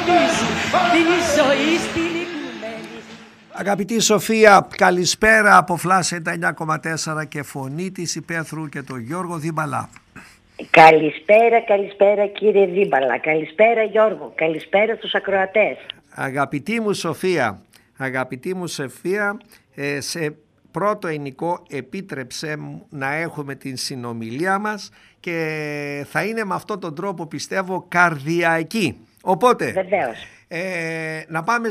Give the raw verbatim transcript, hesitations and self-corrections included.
φωτίζει τη ζωή στην οικουμένη. Αγαπητή Σοφία, καλησπέρα από Flash ενενήντα εννιά κόμμα τέσσερα και Φωνή της Υπαίθρου και τον Γιώργο Δίμπαλα. Καλησπέρα, καλησπέρα κύριε Δίμπαλα, καλησπέρα Γιώργο, καλησπέρα στους ακροατές. Αγαπητή μου Σοφία, αγαπητή μου Σοφία, ε, σε πρώτο εινικό επίτρεψε να έχουμε την συνομιλία μας και θα είναι με αυτόν τον τρόπο, πιστεύω, καρδιακή. Οπότε, Βεβαίως. Ε, να πάμε